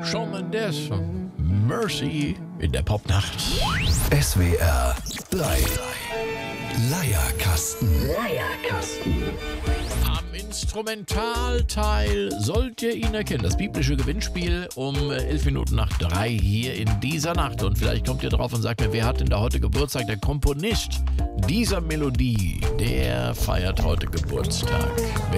Shawn Mendes, Mercy in der Popnacht. SWR 3. Leierkasten. Am Instrumentalteil sollt ihr ihn erkennen. Das biblische Gewinnspiel um 11 Minuten nach 3 hier in dieser Nacht. Und vielleicht kommt ihr drauf und sagt mir, wer hat denn da heute Geburtstag? Der Komponist dieser Melodie, der feiert heute Geburtstag.